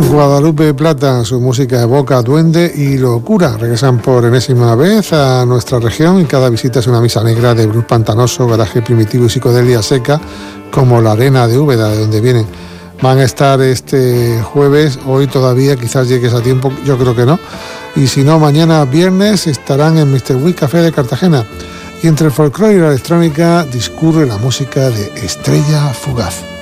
Guadalupe Plata, su música evoca duende y locura. Regresan por enésima vez a nuestra región y cada visita es una misa negra de blues pantanoso, garaje primitivo y psicodelia seca, como la arena de Úbeda, de donde vienen. Van a estar este jueves, hoy todavía, quizás llegues a tiempo, yo creo que no. Y si no, mañana viernes estarán en Mr. Wick Café de Cartagena. Y entre el folclore y la electrónica discurre la música de Estrella Fugaz.